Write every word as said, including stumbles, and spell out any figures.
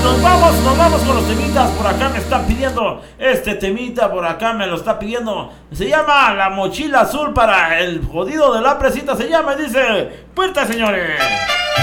nos vamos, nos vamos con los temitas. Por acá me están pidiendo este temita, por acá me lo está pidiendo. Se llama La Mochila Azul para el jodido de la presita. Se llama y dice: Puerta, señores.